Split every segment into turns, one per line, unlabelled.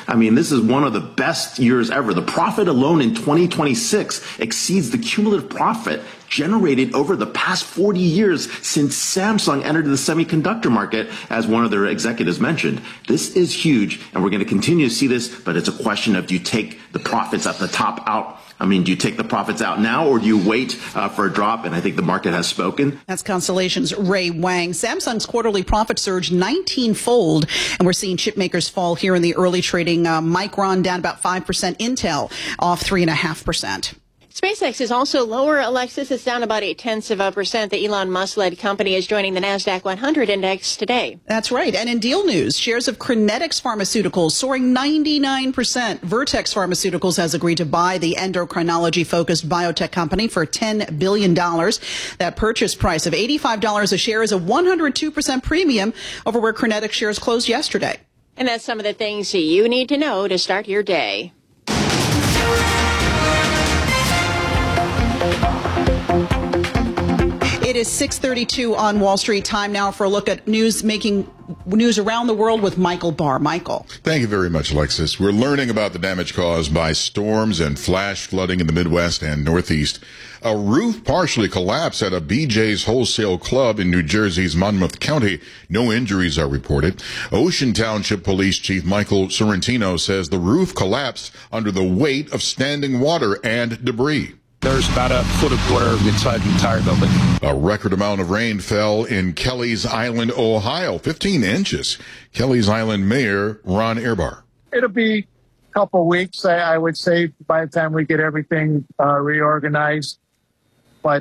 I mean, this is one of the best years ever. The profit alone in 2026 exceeds the cumulative profit generated over the past 40 years since Samsung entered the semiconductor market, as one of their executives mentioned. This is huge, and we're going to continue to see this, but it's a question of, do you take the profits at the top out? I mean, do you take the profits out now, or do you wait for a drop? And I think the market has spoken.
That's Constellation's Ray Wang. Samsung's quarterly profit surged 19-fold, and we're seeing chip makers fall here in the early trading. Micron down about 5%, Intel off 3.5%.
SpaceX is also lower, Alexis. It's down about 0.8%. The Elon Musk-led company is joining the NASDAQ 100 index today.
That's right. And in deal news, shares of Crinetics Pharmaceuticals soaring 99%. Vertex Pharmaceuticals has agreed to buy the endocrinology-focused biotech company for $10 billion. That purchase price of $85 a share is a 102% premium over where Crinetics shares closed yesterday.
And that's some of the things you need to know to start your day.
It is 6:32 on Wall Street. Time now for a look at making news around the world with Michael Barr. Michael.
Thank you very much, Alexis. We're learning about the damage caused by storms and flash flooding in the Midwest and Northeast. A roof partially collapsed at a BJ's Wholesale Club in New Jersey's Monmouth County. No injuries are reported. Ocean Township Police Chief Michael Sorrentino says the roof collapsed under the weight of standing water and debris.
There's about a foot of water inside the entire building.
A record amount of rain fell in Kelly's Island, Ohio, 15 inches. Kelly's Island Mayor Ron Ehrbar.
It'll be a couple weeks, I would say, by the time we get everything reorganized. But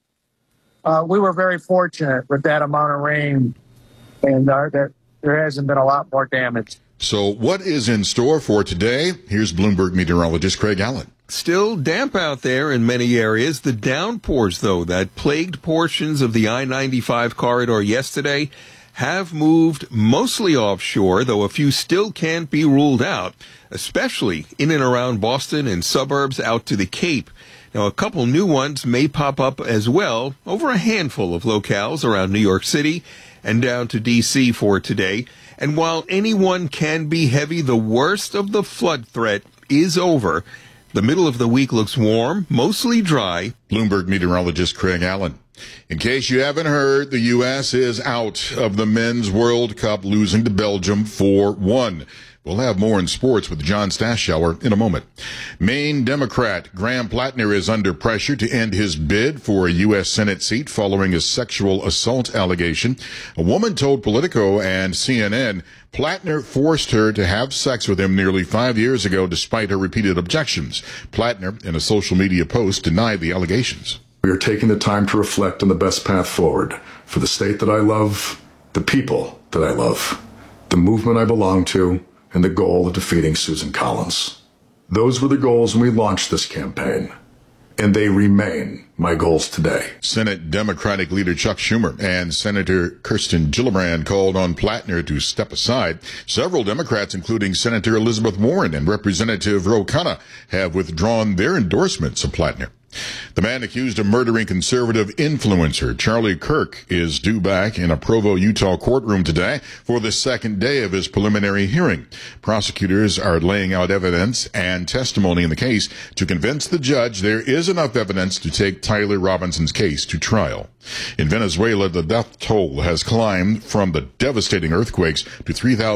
we were very fortunate with that amount of rain, and there hasn't been a lot more damage.
So what is in store for today? Here's Bloomberg meteorologist Craig Allen.
Still damp out there in many areas. The downpours, though, that plagued portions of the I-95 corridor yesterday have moved mostly offshore, though a few still can't be ruled out, especially in and around Boston and suburbs out to the Cape. Now, a couple new ones may pop up as well, over a handful of locales around New York City and down to D.C. for today. And while any one can be heavy, the worst of the flood threat is over. The middle of the week looks warm, mostly dry.
Bloomberg meteorologist Craig Allen. In case you haven't heard, the U.S. is out of the Men's World Cup, losing to Belgium 4-1. We'll have more in sports with John Stashower in a moment. Maine Democrat Graham Plattner is under pressure to end his bid for a U.S. Senate seat following a sexual assault allegation. A woman told Politico and CNN Plattner forced her to have sex with him nearly 5 years ago despite her repeated objections. Plattner, in a social media post, denied the allegations.
We are taking the time to reflect on the best path forward for the state that I love, the people that I love, the movement I belong to, and the goal of defeating Susan Collins. Those were the goals when we launched this campaign, and they remain my goals today.
Senate Democratic leader Chuck Schumer and Senator Kirsten Gillibrand called on Plattner to step aside. Several Democrats, including Senator Elizabeth Warren and Representative Ro Khanna, have withdrawn their endorsements of Plattner. The man accused of murdering conservative influencer Charlie Kirk is due back in a Provo, Utah courtroom today for the second day of his preliminary hearing. Prosecutors are laying out evidence and testimony in the case to convince the judge there is enough evidence to take Tyler Robinson's case to trial. In Venezuela, the death toll has climbed from the devastating earthquakes to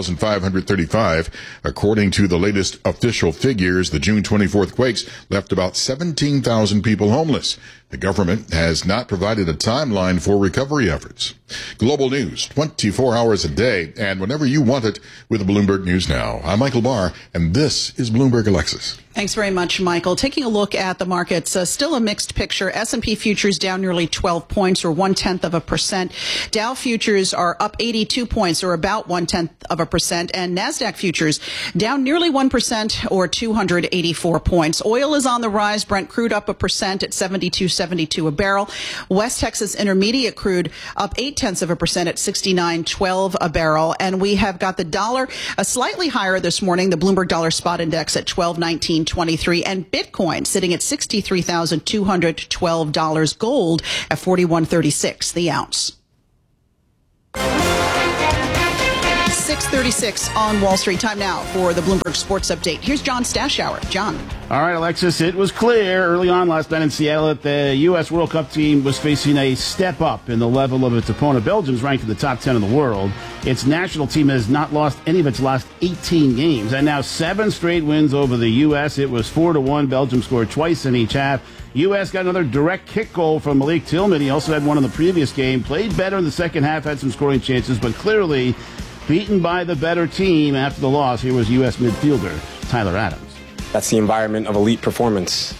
3,535. According to the latest official figures, the June 24th quakes left about 17,000 people homeless. The government has not provided a timeline for recovery efforts. Global news, 24 hours a day, and whenever you want it with Bloomberg News Now. I'm Michael Barr, and this is Bloomberg Alexis.
Thanks very much, Michael. Taking a look at the markets, still a mixed picture. S&P futures down nearly 12 points, or 0.1%. Dow futures are up 82 points, or about 0.1%. And NASDAQ futures down nearly 1%, or 284 points. Oil is on the rise. Brent crude up 1% at $72.72 a barrel. West Texas Intermediate crude up 0.8% at $69.12 a barrel. And we have got the dollar slightly higher this morning. The Bloomberg Dollar Spot Index at $12.19.23, and Bitcoin sitting at $63,212. Gold at $41.36 the ounce. 6:36 on Wall Street. Time now for the Bloomberg Sports Update. Here's John Stashower. John.
All right, Alexis, it was clear early on last night in Seattle that the U.S. World Cup team was facing a step up in the level of its opponent. Belgium's ranked in the top 10 in the world. Its national team has not lost any of its last 18 games, and now 7 straight wins over the U.S. It was 4-1. Belgium scored twice in each half. U.S. got another direct kick goal from Malik Tillman. He also had one in the previous game. Played better in the second half, had some scoring chances, but clearly beaten by the better team after the loss. Here was U.S. midfielder Tyler Adams.
That's the environment of elite performance.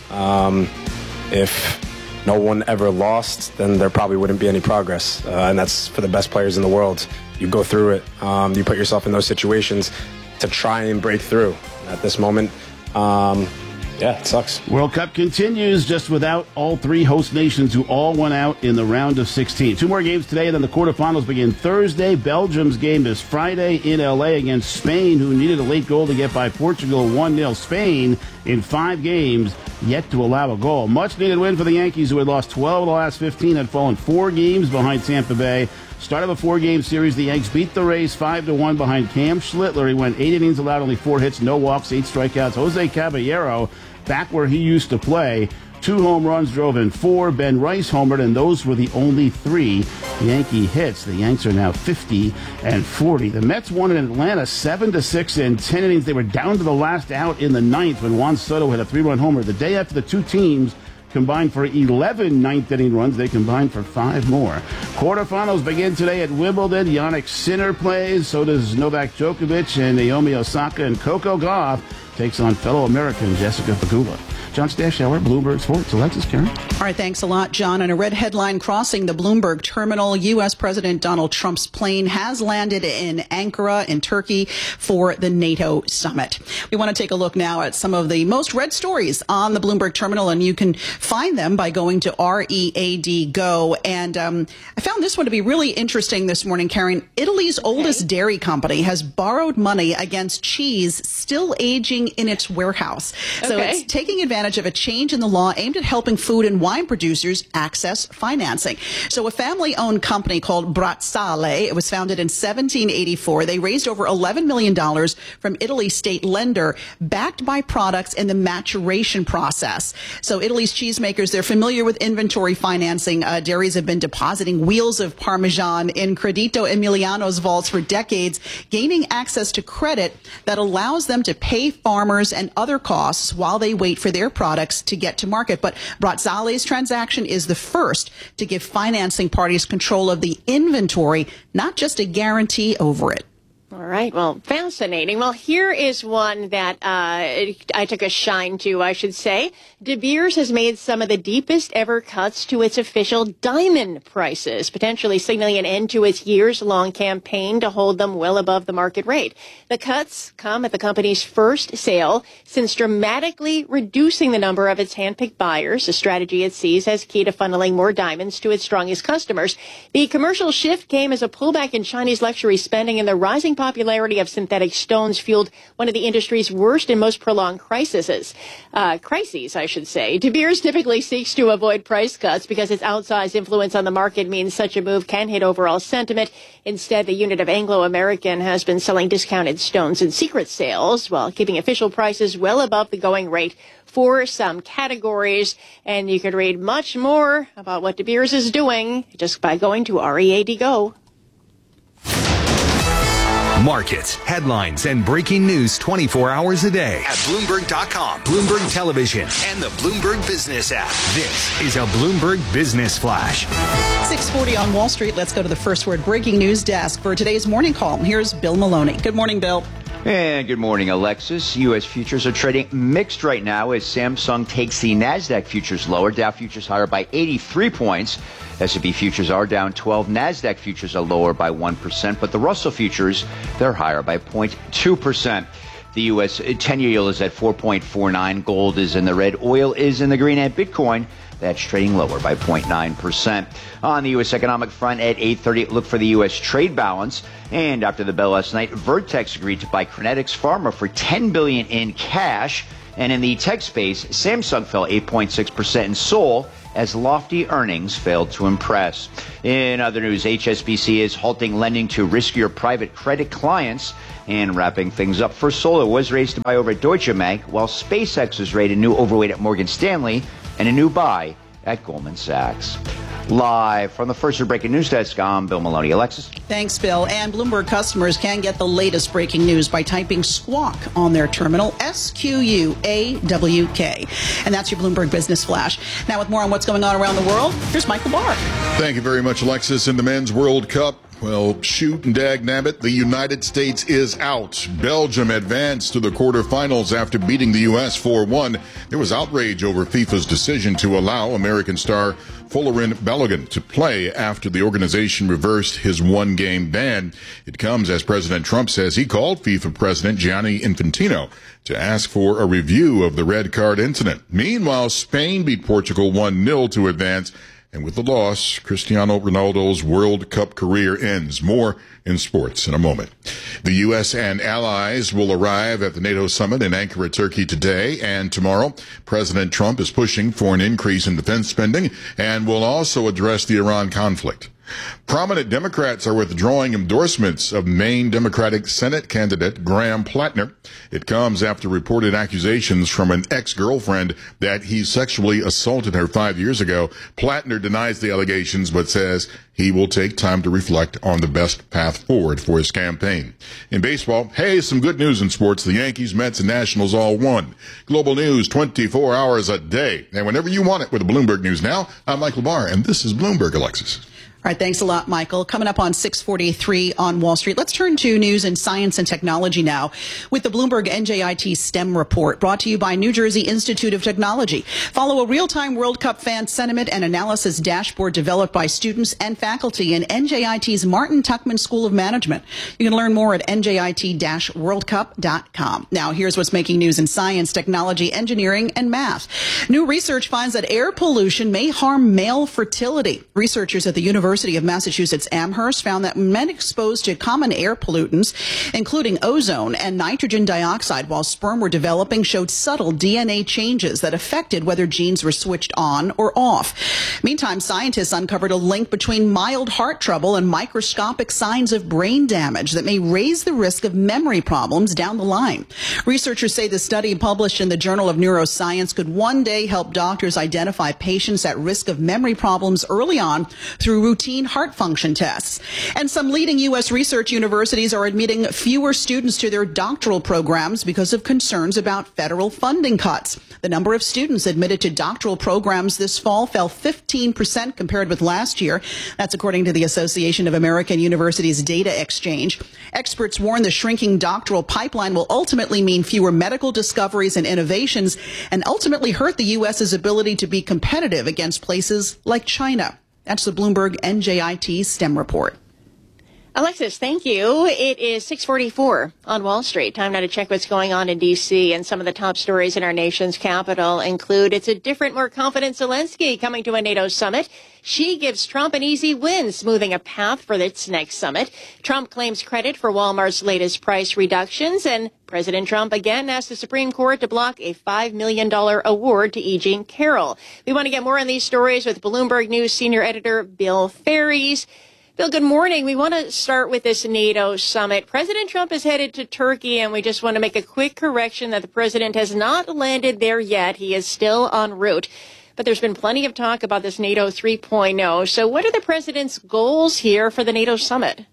If no one ever lost, then there probably wouldn't be any progress. And that's for the best players in the world. You go through it. You put yourself in those situations to try and break through. At this moment, yeah, it sucks.
World Cup continues just without all 3 host nations who all went out in the round of 16. 2 more games today, and then the quarterfinals begin Thursday. Belgium's game is Friday in L.A. against Spain, who needed a late goal to get by Portugal 1-0. Spain, in 5 games, yet to allow a goal. Much needed win for the Yankees, who had lost 12 of the last 15, had fallen 4 games behind Tampa Bay. Start of a 4-game series, the Yanks beat the Rays 5-1 behind Cam Schlittler. He went 8 innings, allowed only 4 hits, no walks, 8 strikeouts. Jose Caballero, back where he used to play, 2 home runs, drove in 4. Ben Rice homered, and those were the only 3 Yankee hits. The Yanks are now 50-40. The Mets won in Atlanta 7-6 in 10 innings. They were down to the last out in the 9th when Juan Soto hit a 3-run homer. The day after the 2 teams combined for 11 ninth-inning runs. They combined for 5 more. Quarterfinals begin today at Wimbledon. Jannik Sinner plays. So does Novak Djokovic and Naomi Osaka. And Coco Gauff takes on fellow American Jessica Pegula. John Stashower, Bloomberg Sports. Alexis, Karen.
All right, thanks a lot, John. And a red headline crossing the Bloomberg terminal. U.S. President Donald Trump's plane has landed in Ankara in Turkey for the NATO summit. We want to take a look now at some of the most read stories on the Bloomberg terminal, and you can find them by going to READ Go. And I found this one to be really interesting this morning, Karen. Italy's oldest dairy company has borrowed money against cheese still aging in its warehouse. So it's taking advantage of a change in the law aimed at helping food and wine producers access financing. So a family-owned company called Brazzale, it was founded in 1784. They raised over $11 million from Italy's state lender, backed by products in the maturation process. So Italy's cheesemakers, they're familiar with inventory financing. Dairies have been depositing wheels of Parmesan in Credito Emiliano's vaults for decades, gaining access to credit that allows them to pay farmers and other costs while they wait for their products to get to market. But Brazzale's transaction is the first to give financing parties control of the inventory, not just a guarantee over it.
All right. Well, fascinating. Well, here is one that I took a shine to, I should say. De Beers has made some of the deepest ever cuts to its official diamond prices, potentially signaling an end to its years-long campaign to hold them well above the market rate. The cuts come at the company's first sale since dramatically reducing the number of its handpicked buyers, a strategy it sees as key to funneling more diamonds to its strongest customers. The commercial shift came as a pullback in Chinese luxury spending, and the rising popularity of synthetic stones fueled one of the industry's worst and most prolonged crises, I should say. De Beers typically seeks to avoid price cuts because its outsized influence on the market means such a move can hit overall sentiment. Instead, the unit of Anglo-American has been selling discounted stones in secret sales while keeping official prices well above the going rate for some categories. And you could read much more about what De Beers is doing just by going to READ Go.
Markets, headlines, and breaking news 24 hours a day at Bloomberg.com, Bloomberg Television, and the Bloomberg Business app. This is a Bloomberg Business Flash.
6:40 on Wall Street. Let's go to the First Word breaking news desk for today's morning call. Here's Bill Maloney. Good morning, Bill.
And good morning, Alexis. U.S. futures are trading mixed right now as Samsung takes the NASDAQ futures lower. Dow futures higher by 83 points. S&P futures are down 12. NASDAQ futures are lower by 1%, but the Russell futures, they're higher by 0.2%. The U.S. 10-year yield is at 4.49. Gold is in the red. Oil is in the green. And Bitcoin, that's trading lower by 0.9%. On the U.S. economic front at 8:30, look for the U.S. trade balance. And after the bell last night, Vertex agreed to buy Crinetics Pharma for $10 billion in cash. And in the tech space, Samsung fell 8.6% in Seoul as lofty earnings failed to impress. In other news, HSBC is halting lending to riskier private credit clients. And wrapping things up, First Solar was raised to buy over at Deutsche Bank, while SpaceX was rated new overweight at Morgan Stanley and a new buy at Goldman Sachs. Live from the First Breaking News Desk, I'm Bill Maloney. Alexis?
Thanks, Bill. And Bloomberg customers can get the latest breaking news by typing Squawk on their terminal, SQUAWK. And that's your Bloomberg Business Flash. Now, with more on what's going on around the world, here's Michael Barr.
Thank you very much, Alexis. In the Men's World Cup, well, shoot and dag nabbit, the United States is out. Belgium advanced to the quarterfinals after beating the U.S. 4-1. There was outrage over FIFA's decision to allow American star Folarin Balogun to play after the organization reversed his one-game ban. It comes as President Trump says he called FIFA President Gianni Infantino to ask for a review of the red card incident. Meanwhile, Spain beat Portugal 1-0 to advance. And with the loss, Cristiano Ronaldo's World Cup career ends. More in sports in a moment. The U.S. and allies will arrive at the NATO summit in Ankara, Turkey today and tomorrow. President Trump is pushing for an increase in defense spending and will also address the Iran conflict. Prominent Democrats are withdrawing endorsements of Maine Democratic Senate candidate Graham Plattner. It comes after reported accusations from an ex-girlfriend that he sexually assaulted her 5 years ago. Plattner denies the allegations but says he will take time to reflect on the best path forward for his campaign. In baseball, hey, some good news in sports. The Yankees, Mets, and Nationals all won. Global news 24 hours a day. And whenever you want it with the Bloomberg News Now, I'm Michael Barr, and this is Bloomberg, Alexis.
All right, thanks a lot, Michael. Coming up on 6:43 on Wall Street, let's turn to news in science and technology now with the Bloomberg NJIT STEM report brought to you by New Jersey Institute of Technology. Follow a real-time World Cup fan sentiment and analysis dashboard developed by students and faculty in NJIT's Martin Tuckman School of Management. You can learn more at njit-worldcup.com. Now, here's what's making news in science, technology, engineering, and math. New research finds that air pollution may harm male fertility. Researchers at the University of Massachusetts Amherst found that men exposed to common air pollutants, including ozone and nitrogen dioxide while sperm were developing, showed subtle DNA changes that affected whether genes were switched on or off. Meantime, scientists uncovered a link between mild heart trouble and microscopic signs of brain damage that may raise the risk of memory problems down the line. Researchers say the study published in the Journal of Neuroscience could one day help doctors identify patients at risk of memory problems early on through routine heart function tests. And some leading U.S. research universities are admitting fewer students to their doctoral programs because of concerns about federal funding cuts. The number of students admitted to doctoral programs this fall fell 15% compared with last year. That's according to the Association of American Universities Data Exchange. Experts warn the shrinking doctoral pipeline will ultimately mean fewer medical discoveries and innovations and ultimately hurt the U.S.'s ability to be competitive against places like China. That's the Bloomberg NJIT STEM report.
Alexis, thank you. It is 6:44 on Wall Street. Time now to check what's going on in D.C. And some of the top stories in our nation's capital include it's a different, more confident Zelensky coming to a NATO summit. She gives Trump an easy win, smoothing a path for its next summit. Trump claims credit for Walmart's latest price reductions. And President Trump again asked the Supreme Court to block a $5 million award to E. Jean Carroll. We want to get more on these stories with Bloomberg News senior editor Bill Ferries. Bill, good morning. We want to start with this NATO summit. President Trump is headed to Turkey, and we just want to make a quick correction that the president has not landed there yet. He is still en route. But there's been plenty of talk about this NATO 3.0. So what are the president's goals here for the NATO summit?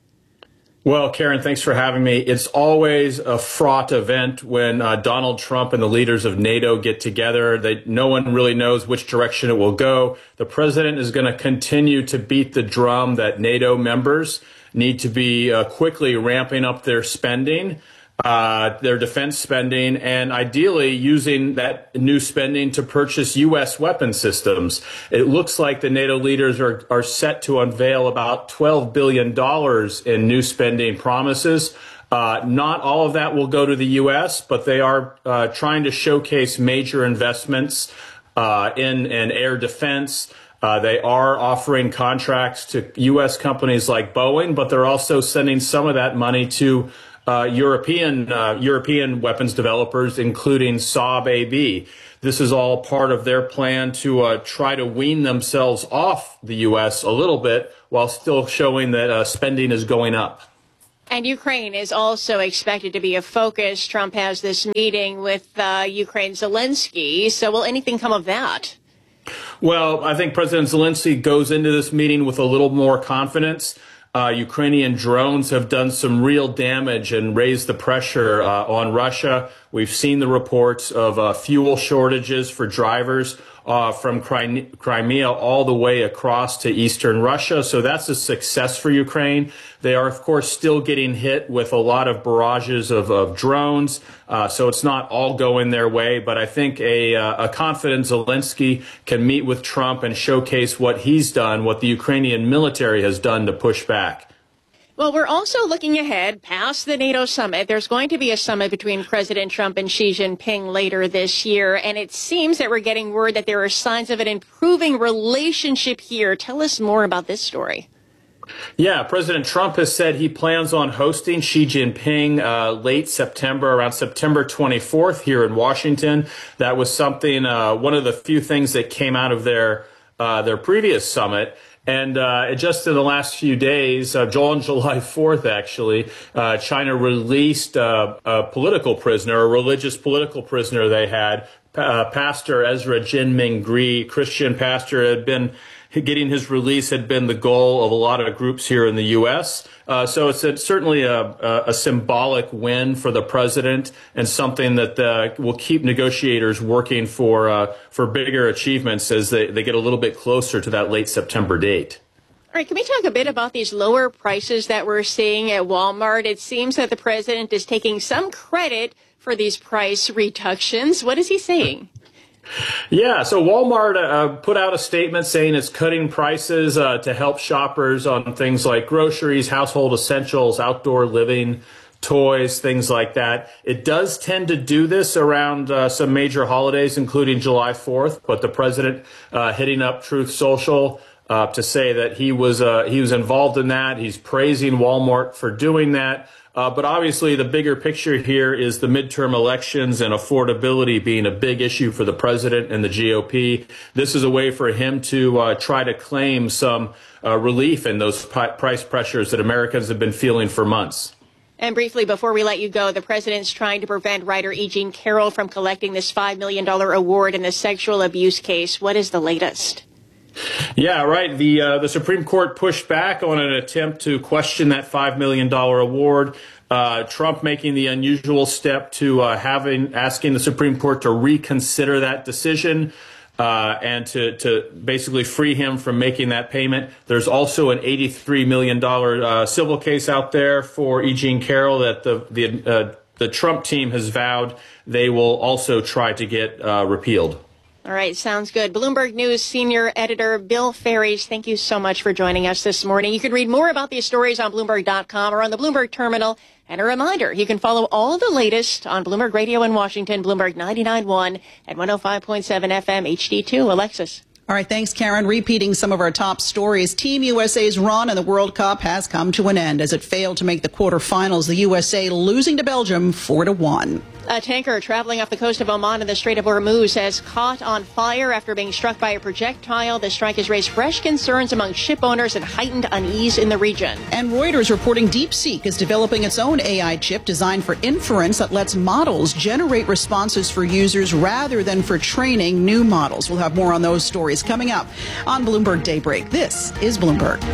Well, Karen, thanks for having me. It's always a fraught event when Donald Trump and the leaders of NATO get together. No one really knows which direction it will go. The president is going to continue to beat the drum that NATO members need to be quickly ramping up their spending, their defense spending, and ideally using that new spending to purchase U.S. weapon systems. It looks like the NATO leaders are set to unveil about $12 billion in new spending promises. Not all of that will go to the U.S., but they are trying to showcase major investments in air defense. They are offering contracts to U.S. companies like Boeing, but they're also sending some of that money to European weapons developers, including Saab AB. This is all part of their plan to try to wean themselves off the U.S. a little bit while still showing that spending is going up.
And Ukraine is also expected to be a focus. Trump has this meeting with Ukraine's Zelensky. So will anything come of that?
Well, I think President Zelensky goes into this meeting with a little more confidence. Ukrainian drones have done some real damage and raised the pressure on Russia. We've seen the reports of fuel shortages for drivers from Crimea all the way across to eastern Russia. So that's a success for Ukraine. They are, of course, still getting hit with a lot of barrages of drones. So it's not all going their way. But I think a confident Zelensky can meet with Trump and showcase what he's done, what the Ukrainian military has done to push back.
Well, we're also looking ahead past the NATO summit. There's going to be a summit between President Trump and Xi Jinping later this year, and it seems that we're getting word that there are signs of an improving relationship here. Tell us more about this story.
Yeah, President Trump has said he plans on hosting Xi Jinping late September, around September 24th here in Washington. That was something, one of the few things that came out of their previous summit. And just in the last few days, on July 4th, actually, China released a political prisoner, a religious political prisoner they had, Pastor Ezra Jinming Gri, Christian pastor, had been getting his release had been the goal of a lot of groups here in the U.S. So it's certainly a symbolic win for the president and something that will keep negotiators working for bigger achievements as they get a little bit closer to that late September date.
All right, can we talk a bit about these lower prices that we're seeing at Walmart? It seems that the president is taking some credit for these price reductions. What is he saying?
Yeah, so Walmart put out a statement saying it's cutting prices to help shoppers on things like groceries, household essentials, outdoor living, toys, things like that. It does tend to do this around some major holidays, including July 4th, but the president hitting up Truth Social to say that he was involved in that. He's praising Walmart for doing that. But obviously, the bigger picture here is the midterm elections and affordability being a big issue for the president and the GOP. This is a way for him to try to claim some relief in those price pressures that Americans have been feeling for months.
And briefly, before we let you go, the president's trying to prevent writer E. Jean Carroll from collecting this $5 million award in the sexual abuse case. What is the latest?
Yeah, right. The Supreme Court pushed back on an attempt to question that $5 million award. Trump making the unusual step to asking the Supreme Court to reconsider that decision and to basically free him from making that payment. There's also an $83 million civil case out there for E. Jean Carroll that the Trump team has vowed they will also try to get repealed.
All right, sounds good. Bloomberg News senior editor Bill Ferries, thank you so much for joining us this morning. You can read more about these stories on Bloomberg.com or on the Bloomberg terminal. And a reminder, you can follow all the latest on Bloomberg Radio in Washington, Bloomberg 99.1 at 105.7 FM HD2. Alexis.
All right, thanks, Karen. Repeating some of our top stories. Team USA's run in the World Cup has come to an end as it failed to make the quarterfinals. The USA losing to Belgium 4-1.
A tanker traveling off the coast of Oman in the Strait of Hormuz has caught on fire after being struck by a projectile. The strike has raised fresh concerns among ship owners and heightened unease in the region.
And Reuters reporting DeepSeek is developing its own AI chip designed for inference that lets models generate responses for users rather than for training new models. We'll have more on those stories coming up on Bloomberg Daybreak. This is Bloomberg.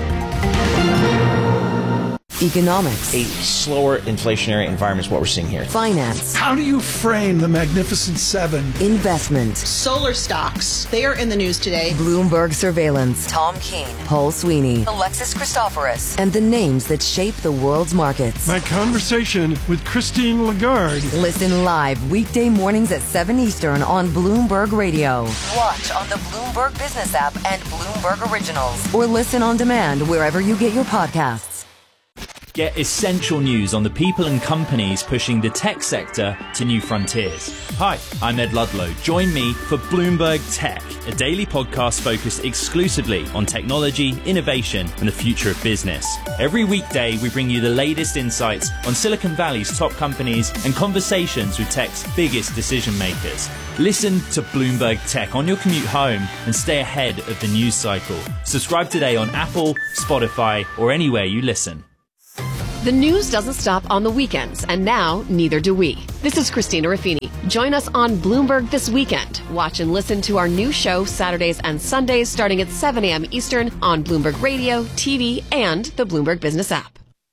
Economics.
A slower inflationary environment is what we're seeing here.
Finance.
How do you frame the Magnificent Seven?
Investment.
Solar stocks. They are in the news today.
Bloomberg surveillance. Tom Keene. Paul Sweeney. Alexis Christoforous. And the names that shape the world's markets.
My conversation with Christine Lagarde.
Listen live weekday mornings at 7 Eastern on Bloomberg Radio. Watch on the Bloomberg Business app and Bloomberg Originals. Or listen on demand wherever you get your podcasts.
Get essential news on the people and companies pushing the tech sector to new frontiers. Hi, I'm Ed Ludlow. Join me for Bloomberg Tech, a daily podcast focused exclusively on technology, innovation, and the future of business. Every weekday, we bring you the latest insights on Silicon Valley's top companies and conversations with tech's biggest decision makers. Listen to Bloomberg Tech on your commute home and stay ahead of the news cycle. Subscribe today on Apple, Spotify, or anywhere you listen.
The news doesn't stop on the weekends, and now neither do we. This is Christina Ruffini. Join us on Bloomberg This Weekend. Watch and listen to our new show Saturdays and Sundays starting at 7 a.m. Eastern on Bloomberg Radio, TV, and the Bloomberg Business app.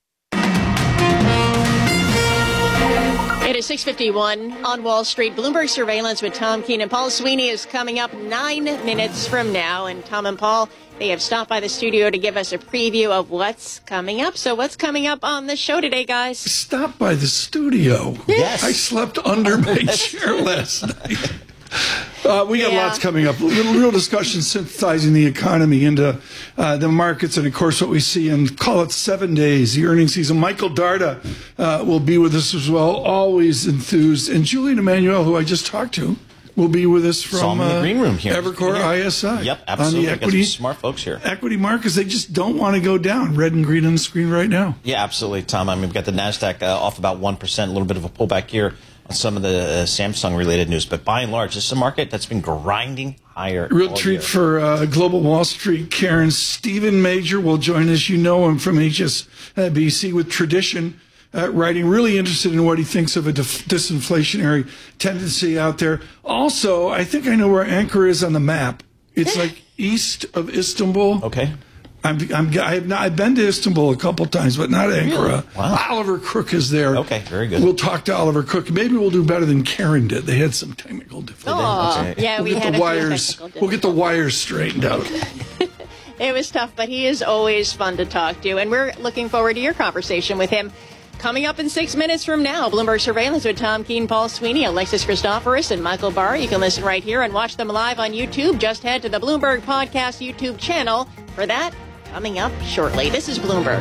It is 6:51 on Wall Street. Bloomberg Surveillance with Tom Keene and Paul Sweeney is coming up 9 minutes from now. And Tom and Paul, they have stopped by the studio to give us a preview of what's coming up. So what's coming up on the show today, guys?
Stop by the studio.
Yes.
I slept under my chair last night. We got lots coming up. Real discussion synthesizing the economy into the markets and, of course, what we see in, call it 7 days, the earnings season. Michael Darda will be with us as well, always enthused. And Julian Emmanuel, who I just talked to, will be with us from
in the green room here.
Evercore ISI.
Yep, absolutely.
On the equity,
smart folks here.
Equity markets, they just don't want to go down. Red and green on the screen right now.
Yeah, absolutely, Tom. I mean, we've got the NASDAQ off about 1%, a little bit of a pullback here on some of the Samsung-related news. But by and large, this is a market that's been grinding higher.
Real treat for Global Wall Street. Karen Stephen Major will join us. You know him from HSBC with Tradition. Writing, really interested in what he thinks of a disinflationary tendency out there. Also, I think I know where Ankara is on the map. It's like east of Istanbul.
Okay.
I've been to Istanbul a couple times, but not Ankara.
Really? Wow.
Oliver Cook is there.
Okay, very good.
We'll talk to Oliver Cook. Maybe we'll do better than Karen did. They had some technical difficulties.
Oh, yeah,
we'll get the wires straightened out.
It was tough, but he is always fun to talk to, and we're looking forward to your conversation with him. Coming up in 6 minutes from now, Bloomberg Surveillance with Tom Keene, Paul Sweeney, Alexis Christoforous, and Michael Barr. You can listen right here and watch them live on YouTube. Just head to the Bloomberg Podcast YouTube channel for that. Coming up shortly. This is Bloomberg.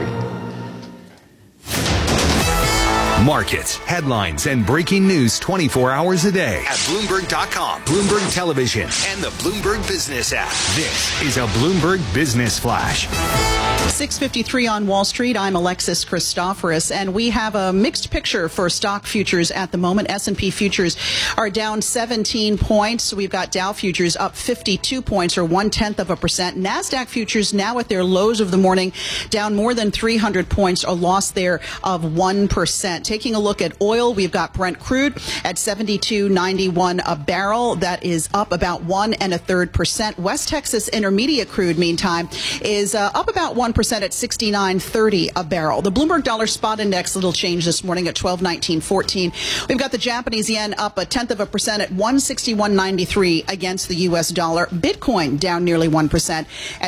Markets, headlines, and breaking news 24 hours a day at Bloomberg.com, Bloomberg Television, and the Bloomberg Business app. This is a Bloomberg Business Flash.
6:53 on Wall Street. I'm Alexis Christoforous, and we have a mixed picture for stock futures at the moment. S&P futures are down 17 points. We've got Dow futures up 52 points, or 0.1%. NASDAQ futures now at their lows of the morning, down more than 300 points, a loss there of 1%. Taking a look at oil, we've got Brent crude at $72.91 a barrel. That is up about 1.33%. West Texas Intermediate crude, meantime, is up about 1% at $69.30 a barrel. The Bloomberg Dollar Spot Index, little change this morning at 1219.14. We've got the Japanese yen up 0.1% at 161.93 against the U.S. dollar. Bitcoin down nearly 1% at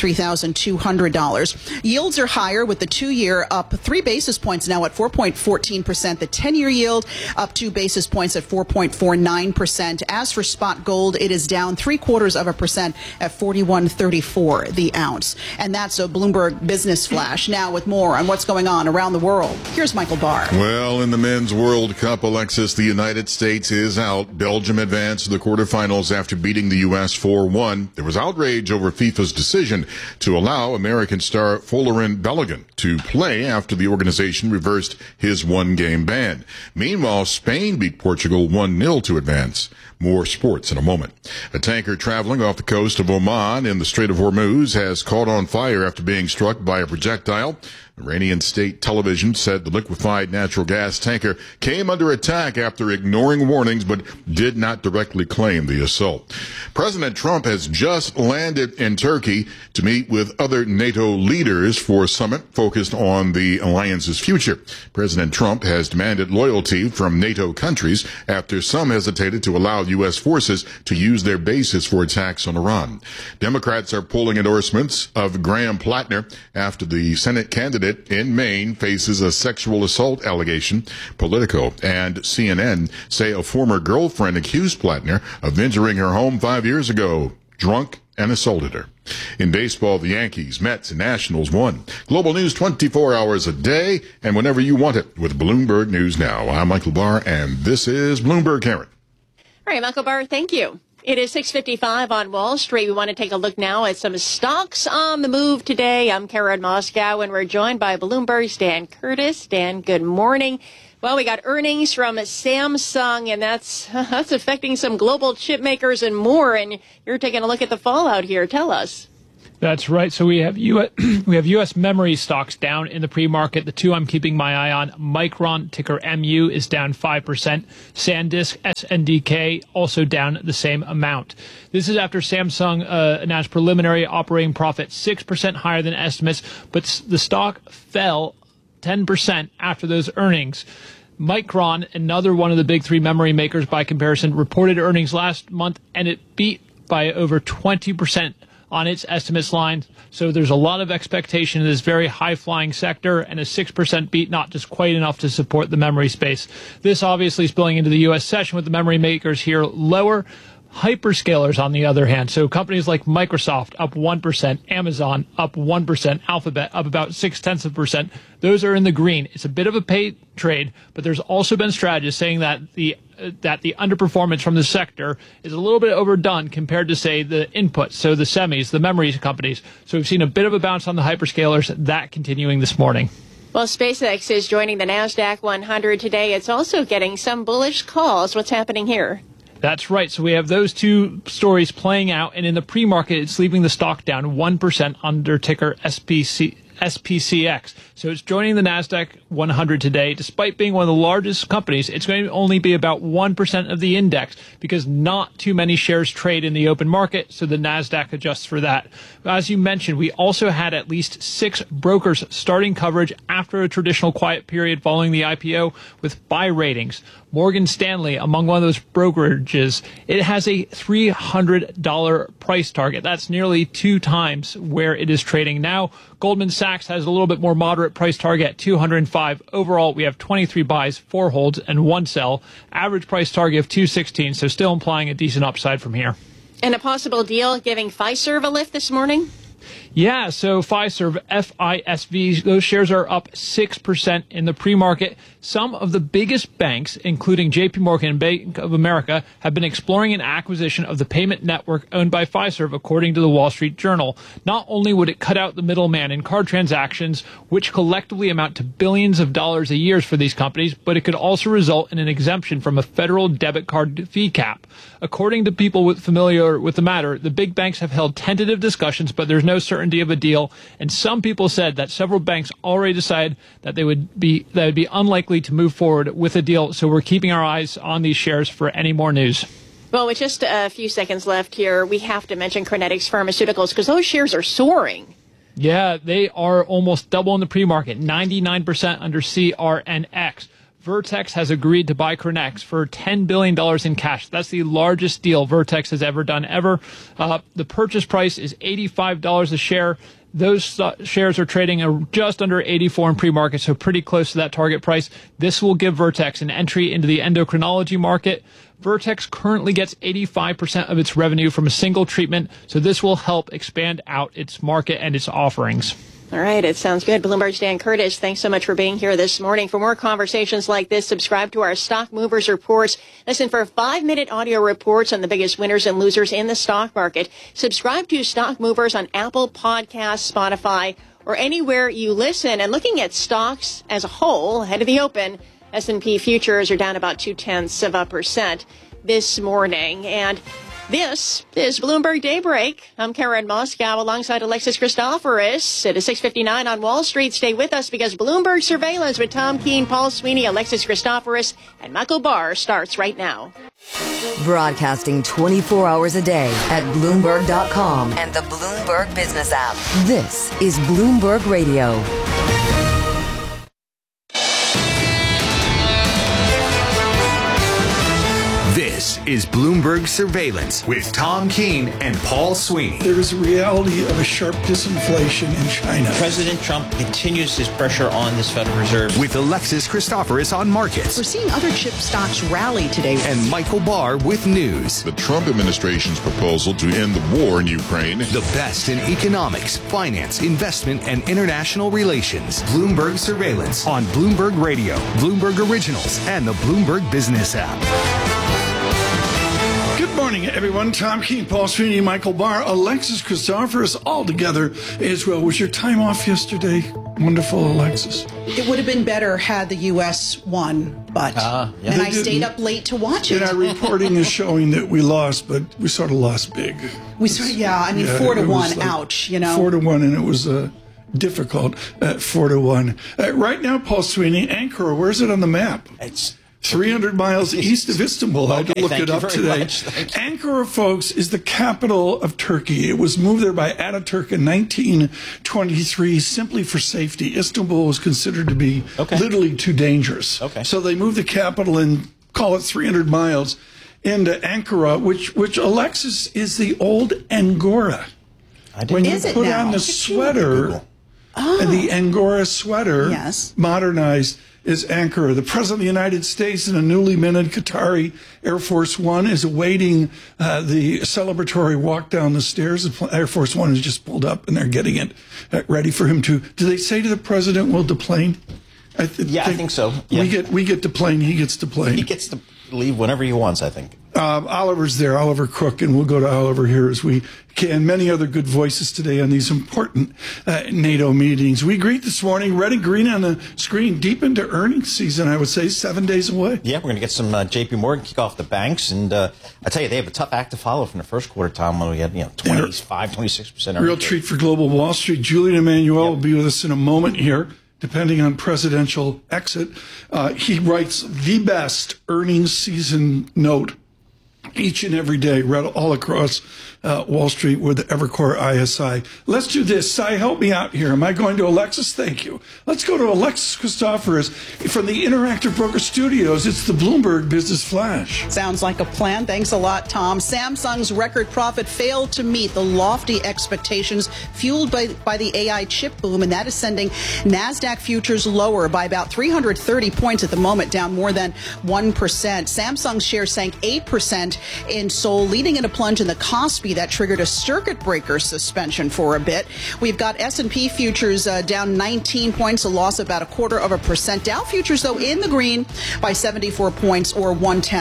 $63,200. Yields are higher, with the 2-year up 3 basis points now at 4.14%. The 10-year yield up 2 basis points at 4.49%. As for spot gold, it is down 0.75% at $41.34 the ounce. And that's a Bloomberg Business Flash. Now with more on what's going on around the world, here's Michael Barr.
Well, in the Men's World Cup, Alexis, the United States is out. Belgium advanced to the quarterfinals after beating the U.S. 4-1. There was outrage over FIFA's decision to allow American star Folarin Balogun to play after the organization reversed his one-game ban. Meanwhile, Spain beat Portugal 1-0 to advance. More sports in a moment. A tanker traveling off the coast of Oman in the Strait of Hormuz has caught on fire after being struck by a projectile. Iranian state television said the liquefied natural gas tanker came under attack after ignoring warnings but did not directly claim the assault. President Trump has just landed in Turkey to meet with other NATO leaders for a summit focused on the alliance's future. President Trump has demanded loyalty from NATO countries after some hesitated to allow U.S. forces to use their bases for attacks on Iran. Democrats are pulling endorsements of Graham Plattner after the Senate candidate in Maine faces a sexual assault allegation. Politico and CNN say a former girlfriend accused Plattner of entering her home 5 years ago, drunk, and assaulted her. In baseball, the Yankees, Mets, and Nationals won. Global news 24 hours a day and whenever you want it with Bloomberg News Now. I'm Michael Barr, and this is Bloomberg, Karen.
All right, Michael Barr, thank you. It is 6:55 on Wall Street. We want to take a look now at some stocks on the move today. I'm Karen Moscow, and we're joined by Bloomberg's Dan Curtis. Dan, good morning. Well, we got earnings from Samsung, and that's affecting some global chip makers and more. And you're taking a look at the fallout here. Tell us.
That's right. So we have U.S. memory stocks down in the pre-market. The two I'm keeping my eye on, Micron, ticker MU, is down 5%. SanDisk, SNDK, also down the same amount. This is after Samsung announced preliminary operating profit 6% higher than estimates, but the stock fell 10% after those earnings. Micron, another one of the big three memory makers by comparison, reported earnings last month, and it beat by over 20% on its estimates line. So there's a lot of expectation in this very high-flying sector, and a 6% beat not just quite enough to support the memory space. This obviously spilling into the U.S. session with the memory makers here lower. Hyperscalers, on the other hand, so companies like Microsoft up 1%, Amazon up 1%, Alphabet up about 0.6%. Those are in the green. It's a bit of a pay trade, but there's also been strategists saying that the underperformance from the sector is a little bit overdone compared to, say, the inputs, so the semis, the memory companies. So we've seen a bit of a bounce on the hyperscalers, that continuing this morning.
Well, SpaceX is joining the NASDAQ 100 today. It's also getting some bullish calls. What's happening here?
That's right. So we have those two stories playing out, and in the pre-market, it's leaving the stock down 1% under ticker SPCX. So it's joining the NASDAQ 100 today. Despite being one of the largest companies, it's going to only be about 1% of the index because not too many shares trade in the open market, so the NASDAQ adjusts for that. As you mentioned, we also had at least 6 brokers starting coverage after a traditional quiet period following the IPO with buy ratings. Morgan Stanley, among one of those brokerages, it has a $300 price target. That's nearly 2 times where it is trading now. Goldman Sachs has a little bit more moderate price target at 205. Overall, we have 23 buys, 4 holds, and 1 sell. Average price target of 216, so still implying a decent upside from here.
And a possible deal giving Fiserv a lift this morning?
Yeah, so Fiserv, FISV, those shares are up 6% in the pre-market. Some of the biggest banks, including JP Morgan and Bank of America, have been exploring an acquisition of the payment network owned by Fiserv, according to the Wall Street Journal. Not only would it cut out the middleman in card transactions, which collectively amount to billions of dollars a year for these companies, but it could also result in an exemption from a federal debit card fee cap. According to people familiar with the matter, the big banks have held tentative discussions, but there's no certainty of a deal. And some people said that several banks already decided that it would be unlikely to move forward with a deal. So we're keeping our eyes on these shares for any more news.
Well, with just a few seconds left here, we have to mention Crinetics Pharmaceuticals because those shares are soaring.
Yeah, they are almost double in the pre-market, 99% under CRNX. Vertex has agreed to buy Crinetics for $10 billion in cash. That's the largest deal Vertex has ever done ever. The purchase price is $85 a share. Those shares are trading just under 84 in pre-market, so pretty close to that target price. This will give Vertex an entry into the endocrinology market. Vertex currently gets 85% of its revenue from a single treatment, so this will help expand out its market and its offerings.
All right, it sounds good. Bloomberg's Dan Curtis, thanks so much for being here this morning. For more conversations like this, subscribe to our Stock Movers Reports. Listen for 5-minute audio reports on the biggest winners and losers in the stock market. Subscribe to Stock Movers on Apple Podcasts, Spotify, or anywhere you listen. And looking at stocks as a whole, ahead of the open, S&P futures are down about 0.2% this morning. And this is Bloomberg Daybreak. I'm Karen Moscow alongside Alexis Christoforous. It is 6:59 on Wall Street. Stay with us because Bloomberg Surveillance with Tom Keene, Paul Sweeney, Alexis Christoforous, and Michael Barr starts right now.
Broadcasting 24 hours a day at Bloomberg.com and the Bloomberg Business app. This is Bloomberg Radio.
This This is Bloomberg Surveillance with Tom Keene and Paul Sweeney.
There is a reality of a sharp disinflation in China.
President Trump continues his pressure on this Federal Reserve.
With Alexis Christoforous on markets.
We're seeing other chip stocks rally today.
And Michael Barr with news.
The Trump administration's proposal to end the war in Ukraine.
The best in economics, finance, investment, and international relations. Bloomberg Surveillance on Bloomberg Radio, Bloomberg Originals, and the Bloomberg Business app.
Good morning, everyone. Tom Keene, Paul Sweeney, Michael Barr, Alexis Christoforous, all together as well. Was your time off yesterday? Wonderful, Alexis.
It would have been better had the U.S. won, but and I stayed up late to watch it.
And our reporting is showing that we lost, but we sort of lost big.
We sort of, 4-1. Like ouch,
4-1, and it was difficult at 4-1. Right now, Paul Sweeney, Ankara, where's it on the map?
It's
300 miles east of Istanbul. I had to look it up today. Ankara, folks, is the capital of Turkey. It was moved there by Ataturk in 1923 simply for safety. Istanbul was considered to be literally too dangerous. So they moved the capital and call it 300 miles into Ankara, which Alexis is the old Angora. When you put on the sweater, the Angora sweater, modernized, is Ankara. The President of the United States in a newly minted Qatari Air Force One is awaiting the celebratory walk down the stairs. Air Force One has just pulled up, and they're getting it ready for him to. Do they say to the president, "We'll deplane"?
I think so. Yeah.
We get deplane. He gets deplane.
He gets to leave whenever he wants, I think.
Oliver's there, Oliver Crook, and we'll go to Oliver here as we can. Many other good voices today on these important NATO meetings. We greet this morning, red and green on the screen, deep into earnings season, I would say, 7 days away.
Yeah, we're going to get some JP Morgan kick off the banks, and I tell you, they have a tough act to follow from the first quarter, Tom, when we had 26%
Real treat for Global Wall Street. Julian Emmanuel will be with us in a moment here, depending on presidential exit. He writes the best earnings season note each and every day, read all across Wall Street with Evercore ISI. Let's do this. Cy, help me out here. Am I going to Alexis? Thank you. Let's go to Alexis Christoforous from the Interactive Broker Studios. It's the Bloomberg Business Flash.
Sounds like a plan. Thanks a lot, Tom. Samsung's record profit failed to meet the lofty expectations fueled by the AI chip boom, and that is sending NASDAQ futures lower by about 330 points at the moment, down more than 1%. Samsung's share sank 8% in Seoul, leading in a plunge in the Kospi that triggered a circuit breaker suspension for a bit. We've got S&P futures down 19 points, a loss of about 0.25%. Dow futures, though, in the green by 74 points, or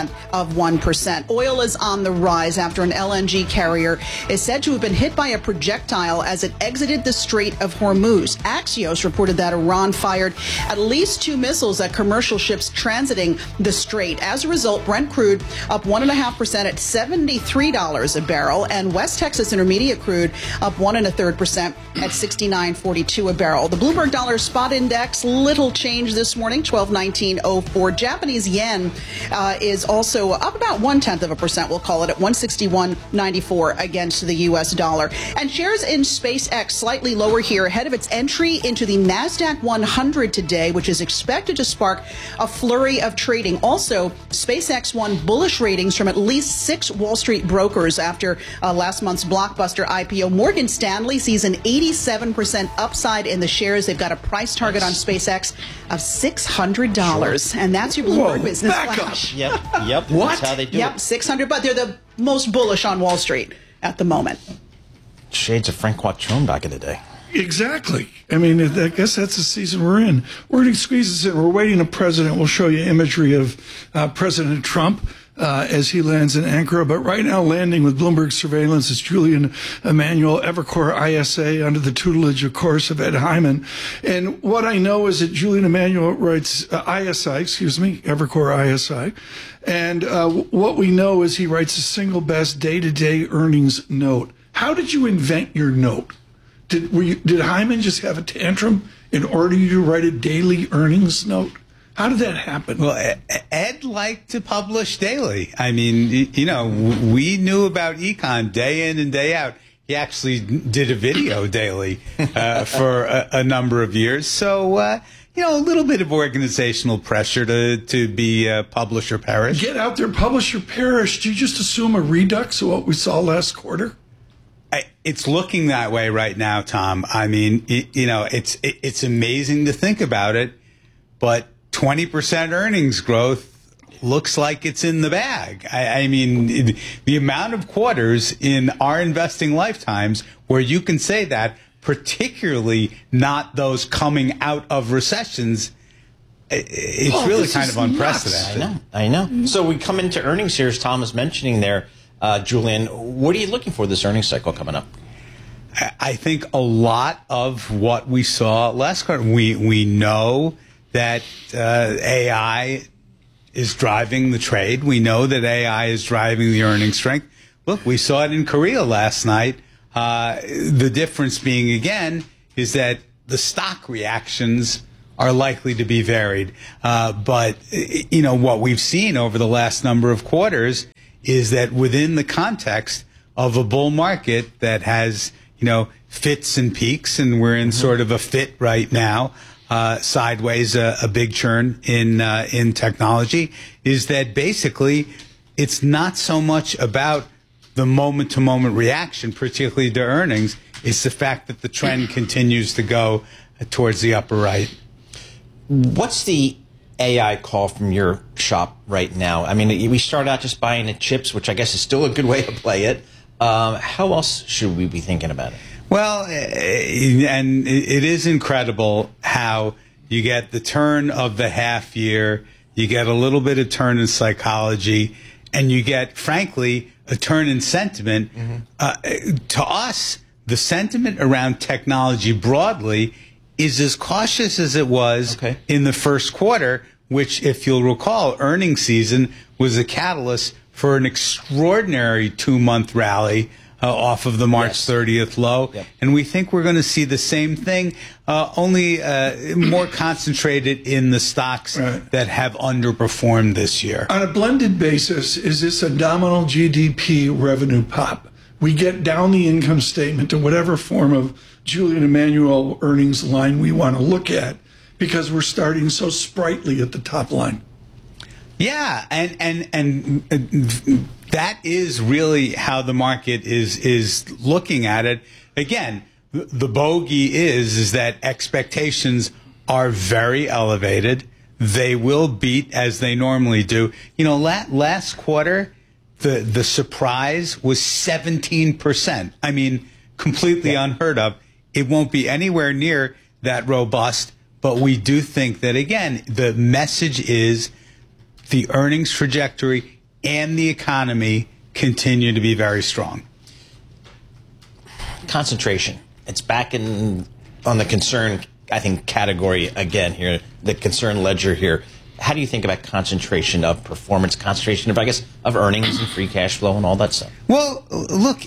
0.1%. Oil is on the rise after an LNG carrier is said to have been hit by a projectile as it exited the Strait of Hormuz. Axios reported that Iran fired at least 2 missiles at commercial ships transiting the strait. As a result, Brent crude up 1.5% at $73 a barrel, and West Texas Intermediate crude up 1.33% at $69.42 a barrel. The Bloomberg Dollar Spot Index, little change this morning, 1219.04. Japanese yen is also up about 0.1%, we'll call it, at 161.94 against the U.S. dollar. And shares in SpaceX slightly lower here ahead of its entry into the NASDAQ 100 today, which is expected to spark a flurry of trading. Also, SpaceX won bullish ratings from at least 6 Wall Street brokers after last month's blockbuster IPO. Morgan Stanley sees an 87% upside in the shares. They've got a price target on SpaceX of $600. And that's your Bloomberg Business Flash.
Yep.
What?
That's how they do
it. $600, but they're the most bullish on Wall Street at the moment.
Shades of Frank Quattrone back in the day.
Exactly. I mean, I guess that's the season we're in. We're going to squeeze this in. We're waiting a president. We'll show you imagery of President Trump as he lands in Ankara. But right now, landing with Bloomberg Surveillance is Julian Emmanuel, Evercore ISA, under the tutelage, of course, of Ed Hyman. And what I know is that Julian Emmanuel writes Evercore ISI. And what we know is he writes the single best day-to-day earnings note. How did you invent your note? Did Hyman just have a tantrum in order to write a daily earnings note? How did that happen?
Well, Ed liked to publish daily. I mean, we knew about econ day in and day out. He actually did a video daily for a number of years. So, a little bit of organizational pressure to be publish or perish.
Get out there, publish or perish. Do you just assume a redux of what we saw last quarter?
It's looking that way right now, Tom. I mean, it's amazing to think about it, but 20% earnings growth looks like it's in the bag. I mean, the amount of quarters in our investing lifetimes where you can say that, particularly not those coming out of recessions, it's really kind of unprecedented.
I know. So we come into earnings here, as Tom was mentioning there. Julian, what are you looking for this earnings cycle coming up?
I think a lot of what we saw last quarter, we know that AI is driving the trade. We know that AI is driving the earnings strength. Look, we saw it in Korea last night. The difference being, again, is that the stock reactions are likely to be varied. But what we've seen over the last number of quarters is that within the context of a bull market that has, fits and peaks, and we're in sort of a fit right now, sideways, a big churn in technology, is that basically it's not so much about the moment-to-moment reaction, particularly to earnings. It's the fact that the trend continues to go towards the upper right.
What's the AI call from your shop right now? I mean, we started out just buying the chips, which I guess is still a good way to play it. How else should we be thinking about it?
Well, and it is incredible how you get the turn of the half year, you get a little bit of turn in psychology, and you get, frankly, a turn in sentiment. To us, the sentiment around technology broadly is as cautious as it was in the first quarter, which, if you'll recall, earnings season was a catalyst for an extraordinary 2-month rally off of the March 30th low. Yep. And we think we're going to see the same thing, only more concentrated in the stocks that have underperformed this year.
On a blended basis, is this a nominal GDP revenue pop? We get down the income statement to whatever form of Julian Emanuel earnings line we want to look at, because we're starting so sprightly at the top line.
Yeah, and that is really how the market is looking at it. Again, the bogey is that expectations are very elevated. They will beat as they normally do. Last quarter, the surprise was 17%. I mean, completely unheard of. It won't be anywhere near that robust, but we do think that, again, the message is the earnings trajectory and the economy continue to be very strong.
Concentration. It's back on the concern, I think, category again here, the concern ledger here. How do you think about concentration of performance, concentration of, of earnings and free cash flow and all that stuff?
Well, look,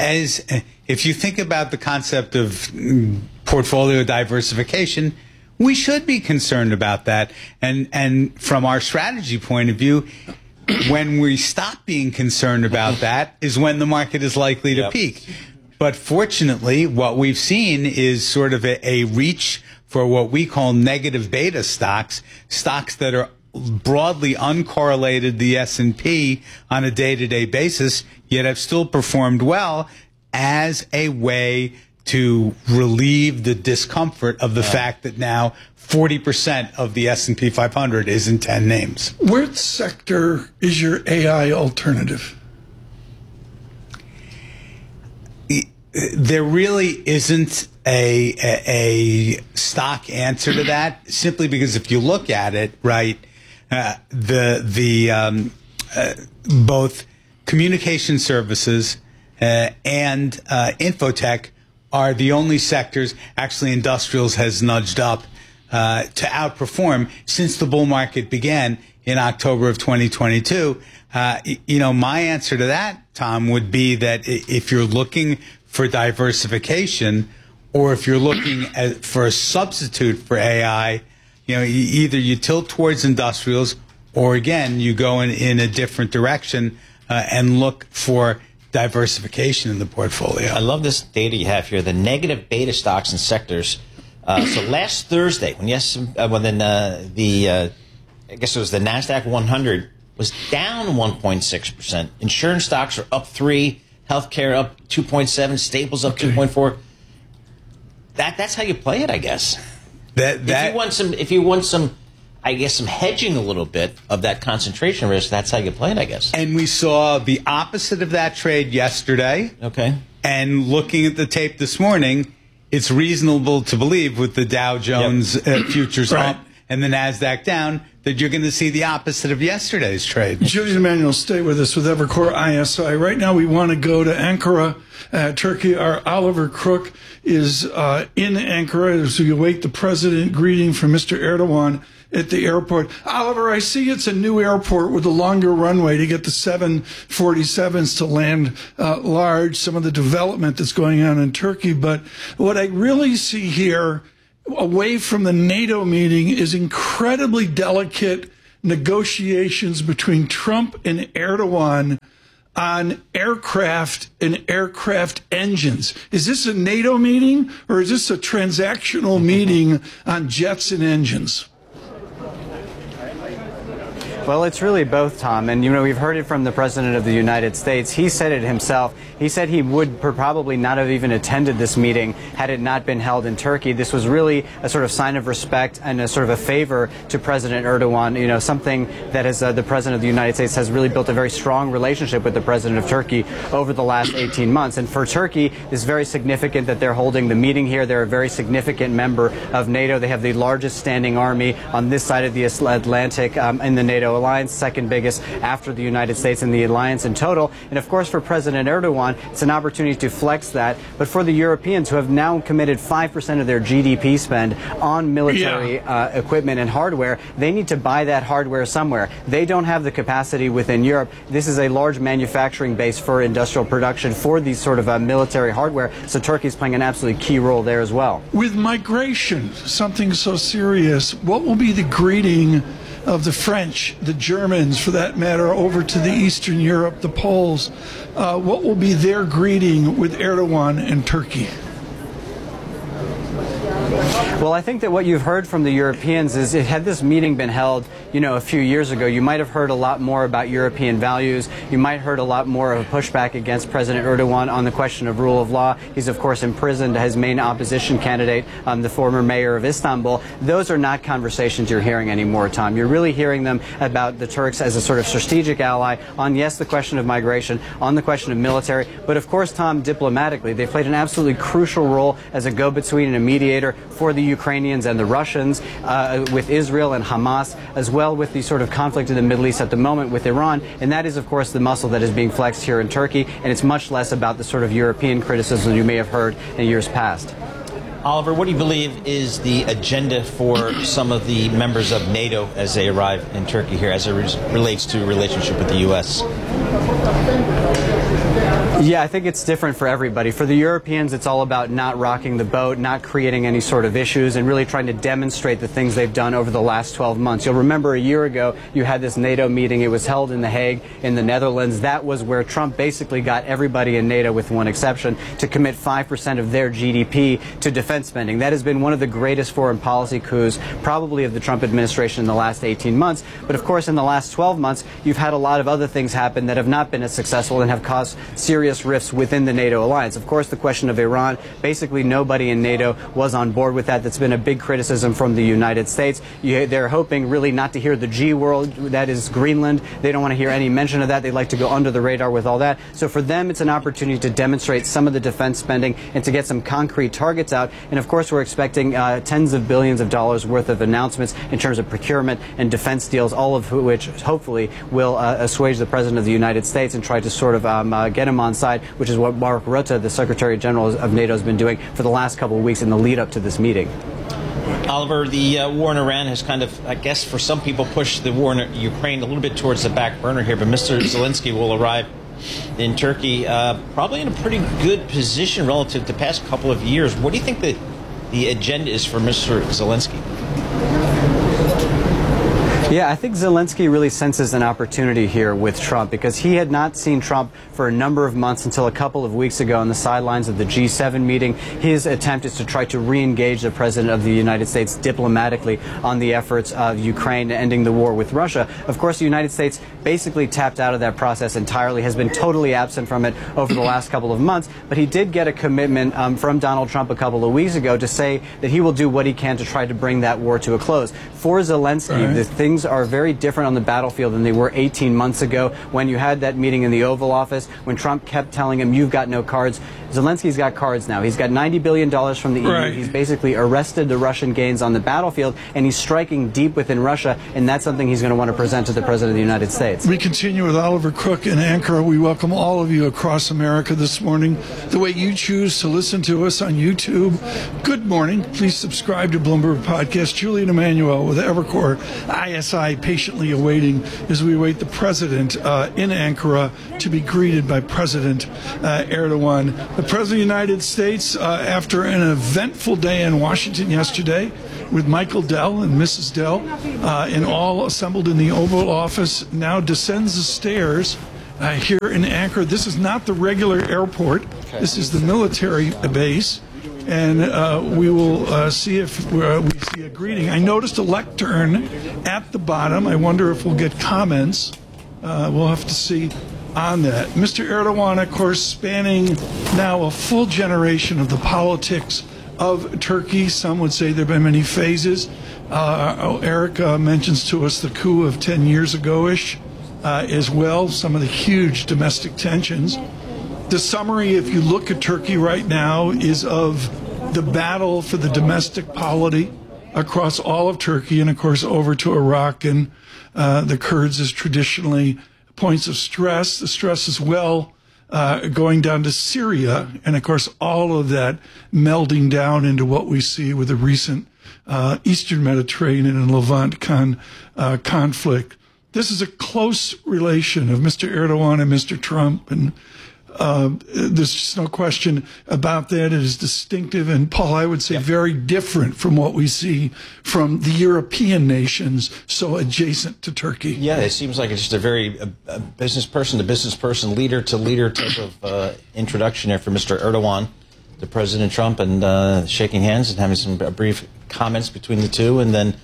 if you think about the concept of portfolio diversification, we should be concerned about that. And from our strategy point of view, when we stop being concerned about that is when the market is likely to peak. But fortunately, what we've seen is sort of a reach for what we call negative beta stocks that are broadly uncorrelated the S&P on a day-to-day basis, yet have still performed well as a way to relieve the discomfort of the fact that now 40% of the S&P 500 is in 10 names.
Which sector is your AI alternative?
There really isn't a stock answer to that, simply because if you look at it, right, both communication services and infotech are the only sectors. Actually, industrials has nudged up to outperform since the bull market began in October of 2022. My answer to that, Tom, would be that if you're looking for diversification, or if you're looking for a substitute for AI, either you tilt towards industrials, or again, you go in a different direction and look for diversification in the portfolio.
I love this data you have here. The negative beta stocks and sectors So last Thursday, I guess it was the NASDAQ 100 was down 1.6%. Insurance stocks are up 3%, healthcare up 2.7%, staples up 2.4%. That's how you play it, I guess. If you want some, I guess, some hedging a little bit of that concentration risk, that's how you play it, I guess.
And we saw the opposite of that trade yesterday.
Okay.
And looking at the tape this morning, it's reasonable to believe with the Dow Jones futures up and the NASDAQ down that you're going to see the opposite of yesterday's trade.
Julian Emanuel, stay with us with Evercore ISI. Right now we want to go to Ankara, Turkey. Our Oliver Crook is in Ankara as we await the president greeting from Mr. Erdogan at the airport. Oliver, I see it's a new airport with a longer runway to get the 747s to land large, some of the development that's going on in Turkey. But what I really see here, away from the NATO meeting, is incredibly delicate negotiations between Trump and Erdogan on aircraft and aircraft engines. Is this a NATO meeting or is this a transactional meeting on jets and engines?
Well, it's really both, Tom. And, you know, we've heard it from the President of the United States. He said it himself. He said he would probably not have even attended this meeting had it not been held in Turkey. This was really a sort of sign of respect and a sort of a favor to President Erdogan, you know, something that has the President of the United States has really built a very strong relationship with the President of Turkey over the last 18 months. And for Turkey, it's very significant that they're holding the meeting here. They're a very significant member of NATO. They have the largest standing army on this side of the Atlantic in the NATO alliance, second biggest after the United States in the alliance in total. And of course, for President Erdogan, it's an opportunity to flex that. But for the Europeans, who have now committed 5% of their GDP spend on military equipment and hardware, they need to buy that hardware somewhere. They don't have the capacity within Europe. This is a large manufacturing base for industrial production for these sort of military hardware. So Turkey is playing an absolutely key role there as well.
With migration, something so serious, what will be the greeting of the French, the Germans, for that matter, over to the Eastern Europe, the Poles? What will be their greeting with Erdogan and Turkey?
Well, I think that what you've heard from the Europeans is, had this meeting been held, you know, a few years ago, you might have heard a lot more about European values. You might have heard a lot more of a pushback against President Erdogan on the question of rule of law. He's, of course, imprisoned his main opposition candidate, the former mayor of Istanbul. Those are not conversations you're hearing anymore, Tom. You're really hearing them about the Turks as a sort of strategic ally on, yes, the question of migration, on the question of military. But, of course, Tom, diplomatically, they played an absolutely crucial role as a go-between and a mediator for the Ukrainians and the Russians, with Israel and Hamas, as well with the sort of conflict in the Middle East at the moment with Iran. And that is, of course, the muscle that is being flexed here in Turkey. And it's much less about the sort of European criticism you may have heard in years past.
Oliver, what do you believe is the agenda for some of the members of NATO as they arrive in Turkey here as it relates to relationship with the U.S.?
Yeah, I think it's different for everybody. For the Europeans, it's all about not rocking the boat, not creating any sort of issues, and really trying to demonstrate the things they've done over the last 12 months. You'll remember a year ago, you had this NATO meeting. It was held in The Hague in the Netherlands. That was where Trump basically got everybody in NATO, with one exception, to commit 5% of their GDP to defense spending. That has been one of the greatest foreign policy coups, probably of the Trump administration in the last 18 months. But of course, in the last 12 months, you've had a lot of other things happen that have not been as successful and have caused serious rifts within the NATO alliance. Of course, the question of Iran, basically nobody in NATO was on board with that. That's been a big criticism from the United States. They're hoping really not to hear the G word, that is Greenland. They don't want to hear any mention of that. They'd like to go under the radar with all that. So for them, it's an opportunity to demonstrate some of the defense spending and to get some concrete targets out. And of course, we're expecting tens of billions of dollars worth of announcements in terms of procurement and defense deals, all of which hopefully will assuage the President of the United States and try to sort of get him on side, which is what Mark Rutte, the Secretary General of NATO, has been doing for the last couple of weeks in the lead up to this meeting.
Oliver, the war in Iran has kind of, I guess, for some people, pushed the war in Ukraine a little bit towards the back burner here, but Mr. Zelensky will arrive in Turkey probably in a pretty good position relative to the past couple of years. What do you think the agenda is for Mr. Zelensky?
Yeah, I think Zelensky really senses an opportunity here with Trump because he had not seen Trump for a number of months until a couple of weeks ago on the sidelines of the G7 meeting. His attempt is to try to re-engage the President of the United States diplomatically on the efforts of Ukraine ending the war with Russia. Of course, the United States basically tapped out of that process entirely, has been totally absent from it over the last couple of months, but he did get a commitment from Donald Trump a couple of weeks ago to say that he will do what he can to try to bring that war to a close. For Zelensky, the things are very different on the battlefield than they were 18 months ago when you had that meeting in the Oval Office, when Trump kept telling him, you've got no cards. Zelensky's got cards now. He's got $90 billion from the EU. He's basically arrested the Russian gains on the battlefield, and he's striking deep within Russia, and that's something he's going to want to present to the President of the United States.
We continue with Oliver Crook in Ankara. We welcome all of you across America this morning. The way you choose to listen to us on YouTube, good morning. Please subscribe to Bloomberg Podcast. Julian Emmanuel with Evercore ISI patiently awaiting as we await the President in Ankara to be greeted by President Erdogan. The President of the United States, after an eventful day in Washington yesterday with Michael Dell and Mrs. Dell, and all assembled in the Oval Office, now descends the stairs here in Ankara. This is not the regular airport. This is the military base. And we will see if we see a greeting. I noticed a lectern at the bottom. I wonder if we'll get comments. We'll have to see on that. Mr. Erdogan, of course, spanning now a full generation of the politics of Turkey. Some would say there have been many phases. Eric mentions to us the coup of 10 years ago-ish as well, some of the huge domestic tensions. The summary, if you look at Turkey right now, is of the battle for the domestic polity across all of Turkey and, of course, over to Iraq and the Kurds as traditionally points of stress. The stress as well going down to Syria and, of course, all of that melding down into what we see with the recent Eastern Mediterranean and Levant conflict. This is a close relation of Mr. Erdogan and Mr. Trump, and there's just no question about that. It is distinctive, and Paul, I would say very different from what we see from the European nations so adjacent to Turkey.
Yeah, it seems like it's just a very business person to business person, leader to leader type of introduction there for Mr. Erdogan to President Trump, and shaking hands and having some brief comments between the two, and then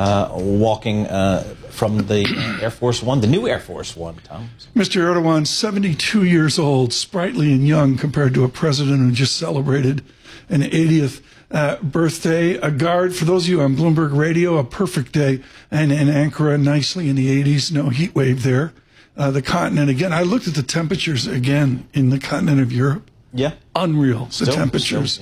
walking from the Air Force One, the new Air Force One, Tom.
Mr. Erdogan, 72 years old, sprightly and young compared to a president who just celebrated an 80th birthday. A guard, for those of you on Bloomberg Radio, a perfect day, and in Ankara, nicely in the 80s, no heat wave there. The continent, again, I looked at the temperatures again in the continent of Europe.
Yeah.
Unreal, the temperatures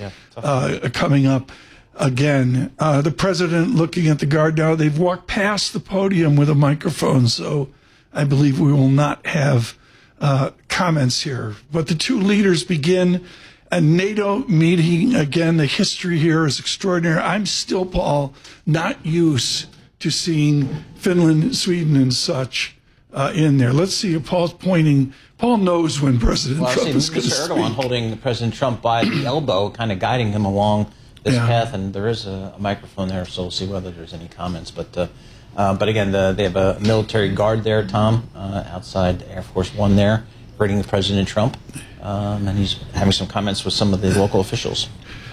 coming up. Again, the president looking at the guard now. They've walked past the podium with a microphone, so I believe we will not have comments here. But the two leaders begin a NATO meeting. Again, the history here is extraordinary. I'm still, Paul, not used to seeing Finland, Sweden, and such in there. Let's see if Paul's pointing. Paul knows when President Trump is going to speak.
Mr. Erdogan holding President Trump by the elbow, kind of guiding him along this path, and there is a microphone there, so we'll see whether there's any comments. But again, they have a military guard there, Tom, outside Air Force One there, greeting President Trump, and he's having some comments with some of the local officials.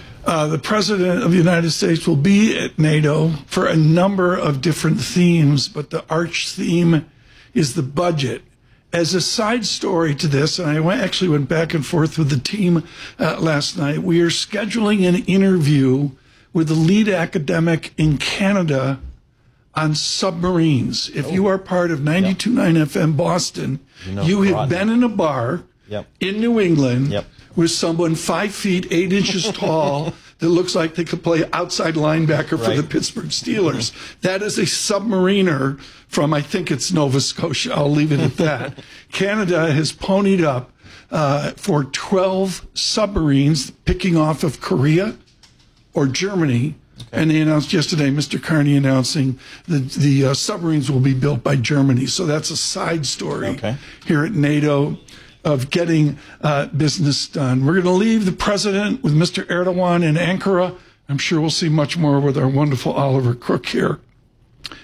The President of the United States will be at NATO for a number of different themes, but the arch theme is the budget. As a side story to this, and I actually went back and forth with the team last night, we are scheduling an interview with the lead academic in Canada on submarines. If you are part of 92.9 FM Boston, you have been in a bar in New England with someone 5 feet 8 inches tall that looks like they could play outside linebacker for the Pittsburgh Steelers. That is a submariner from, I think it's Nova Scotia. I'll leave it at that. Canada has ponied up for 12 submarines, picking off of Korea or Germany. And they announced yesterday, Mr. Carney announcing the submarines will be built by Germany. So that's a side story here at NATO of getting business done. We're going to leave the president with Mr. Erdogan in Ankara. I'm sure we'll see much more with our wonderful Oliver Crook here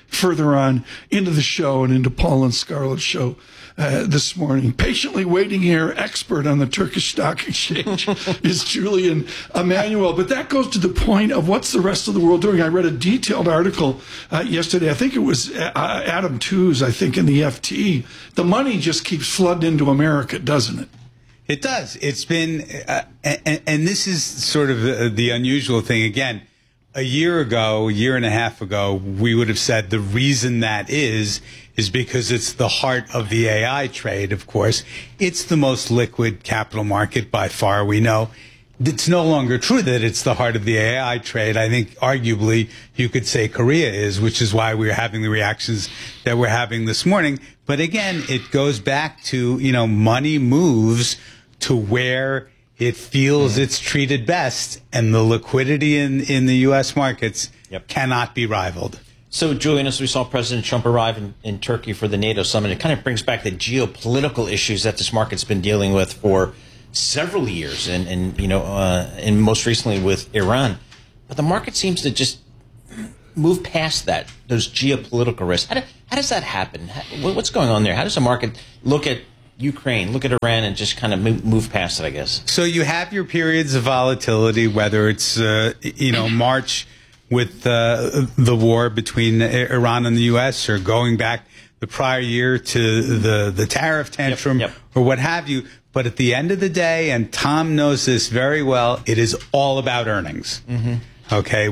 further on into the show and into Paul and Scarlett's show this morning. Patiently waiting here, expert on the Turkish Stock Exchange, is Julian Emanuel. But that goes to the point of what's the rest of the world doing. I read a detailed article yesterday. I think it was Adam Tooze, I think, in the FT. The money just keeps flooding into America, doesn't it?
It does. It's been, and this is sort of the unusual thing. Again, a year and a half ago, we would have said the reason that is because it's the heart of the AI trade, of course. It's the most liquid capital market by far, we know. It's no longer true that it's the heart of the AI trade. I think arguably you could say Korea is, which is why we're having the reactions that we're having this morning. But again, it goes back to, money moves to where it feels it's treated best, and the liquidity in the U.S. markets cannot be rivaled.
So, Julian, as we saw President Trump arrive in Turkey for the NATO summit, it kind of brings back the geopolitical issues that this market's been dealing with for several years, and most recently with Iran. But the market seems to just move past that, those geopolitical risks. How does that happen? What's going on there? How does the market look at Ukraine, look at Iran, and just kind of move past it, I guess?
So you have your periods of volatility, whether it's, March with the war between Iran and the U.S., or going back the prior year to the tariff tantrum, or what have you. But at the end of the day, and Tom knows this very well, it is all about earnings. Mm-hmm. Okay,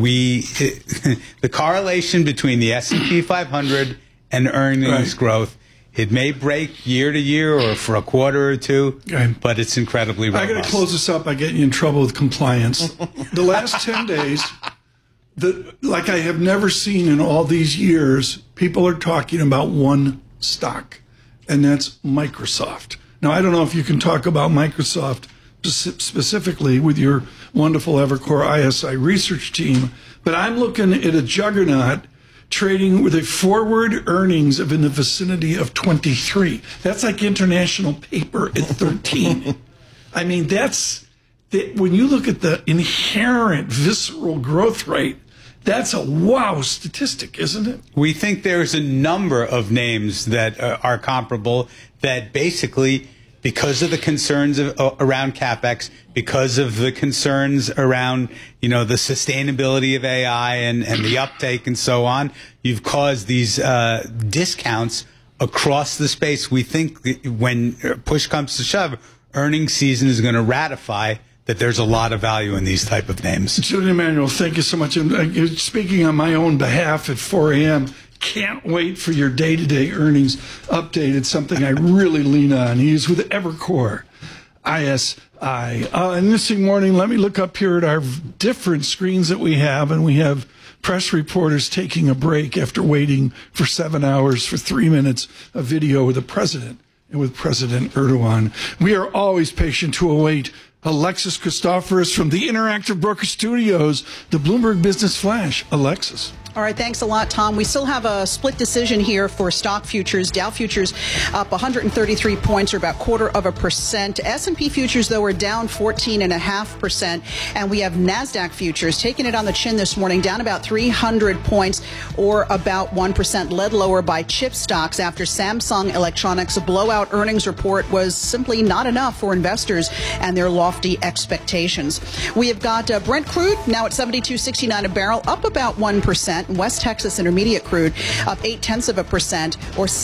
the correlation between the S&P 500 and earnings growth, it may break year to year or for a quarter or two, but it's incredibly robust.
I got to close this up by getting you in trouble with compliance. The last 10 days, like I have never seen in all these years, people are talking about one stock, and that's Microsoft. Now, I don't know if you can talk about Microsoft specifically with your wonderful Evercore ISI research team, but I'm looking at a juggernaut trading with a forward earnings of in the vicinity of 23. That's like International Paper at 13. I mean, when you look at the inherent visceral growth rate, that's a wow statistic, isn't it?
We think there's a number of names that are comparable that basically, because of the concerns around CapEx, because of the concerns around, the sustainability of AI and the uptake and so on, you've caused these discounts across the space. We think that when push comes to shove, earnings season is going to ratify that there's a lot of value in these type of names.
Julian Emanuel, thank you so much. And speaking on my own behalf at 4 a.m., can't wait for your day-to-day earnings update. It's something I really lean on. He's with Evercore ISI. And this morning, let me look up here at our different screens that we have, and we have press reporters taking a break after waiting for 7 hours for 3 minutes of video with the president and with President Erdogan. We are always patient to await Alexis Christoforous from the Interactive Broker Studios, the Bloomberg Business Flash. Alexis.
All right, thanks a lot, Tom. We still have a split decision here for stock futures. Dow futures up 133 points, or about 0.25%. S&P futures, though, are down 14.5%. And we have NASDAQ futures taking it on the chin this morning, down about 300 points, or about 1%, led lower by chip stocks after Samsung Electronics' blowout earnings report was simply not enough for investors and their lofty expectations. We have got Brent crude now at $72.69 a barrel, up about 1%. West Texas Intermediate crude up 0.8%, or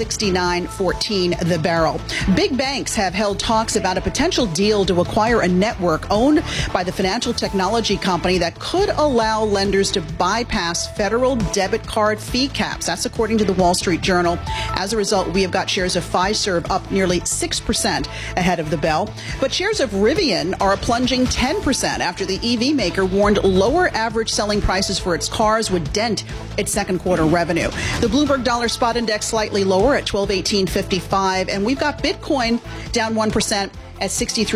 $69.14 the barrel. Big banks have held talks about a potential deal to acquire a network owned by the financial technology company that could allow lenders to bypass federal debit card fee caps. That's according to the Wall Street Journal. As a result, we have got shares of Fiserv up nearly 6% ahead of the bell. But shares of Rivian are plunging 10% after the EV maker warned lower average selling prices for its cars would dent its second quarter revenue. The Bloomberg Dollar Spot Index slightly lower at 1218.55, and we've got Bitcoin down 1% at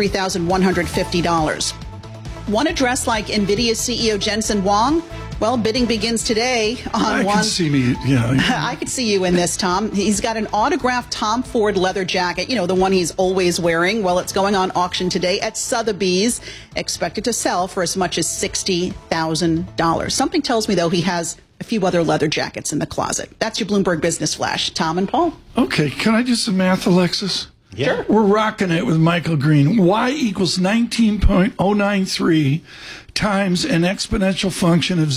$63,150. One address like NVIDIA's CEO Jensen Huang, well, bidding begins today on one. I could see you in this, Tom. He's got an autographed Tom Ford leather jacket, the one he's always wearing. Well, it's going on auction today at Sotheby's, expected to sell for as much as $60,000. Something tells me, though, he has a few other leather jackets in the closet. That's your Bloomberg Business Flash. Tom and Paul.
Okay, can I do some math, Alexis?
Yeah.
Sure.
We're rocking it with Michael Green. Y equals 19.093 times an exponential function of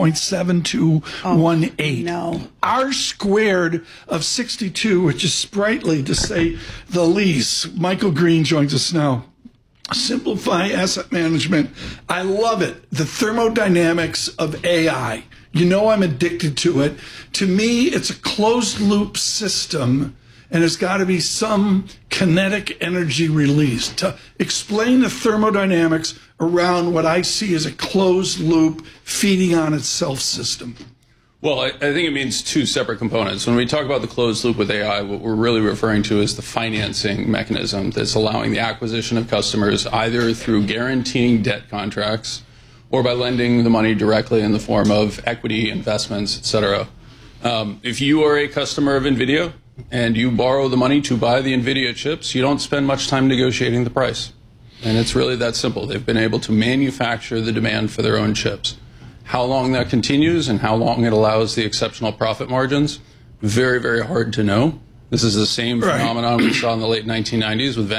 0.7218.
No.
R squared of 62, which is sprightly to say the least. Michael Green joins us now. Simplify asset management. I love it. The thermodynamics of AI. You know I'm addicted to it. To me, it's a closed loop system, and there's got to be some kinetic energy release. To explain the thermodynamics around what I see as a closed loop feeding on itself system.
Well, I think it means two separate components. When we talk about the closed loop with AI, what we're really referring to is the financing mechanism that's allowing the acquisition of customers either through guaranteeing debt contracts or by lending the money directly in the form of equity investments, et cetera. If you are a customer of NVIDIA and you borrow the money to buy the NVIDIA chips, you don't spend much time negotiating the price. And it's really that simple. They've been able to manufacture the demand for their own chips. How long that continues and how long it allows the exceptional profit margins, very, very hard to know. This is the same phenomenon we saw in the late 1990s with